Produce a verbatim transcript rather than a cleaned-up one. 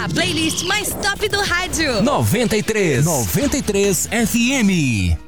A playlist mais top do rádio. noventa e três, noventa e três F M.